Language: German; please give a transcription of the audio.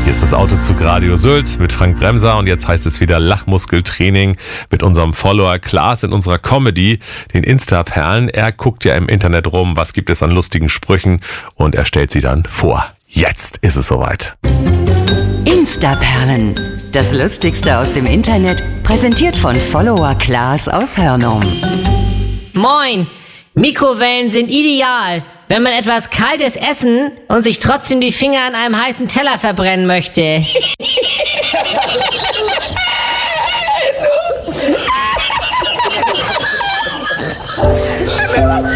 Hier ist das Autozug Radio Sylt mit Frank Bremser und jetzt heißt es wieder Lachmuskeltraining mit unserem Follower Klaas in unserer Comedy, den Insta-Perlen. Er guckt ja im Internet rum, was gibt es an lustigen Sprüchen und er stellt sie dann vor. Jetzt ist es soweit. Insta-Perlen. Das Lustigste aus dem Internet, präsentiert von Follower Klaas aus Hörnum. Moin! Mikrowellen sind ideal, wenn man etwas Kaltes essen und sich trotzdem die Finger an einem heißen Teller verbrennen möchte.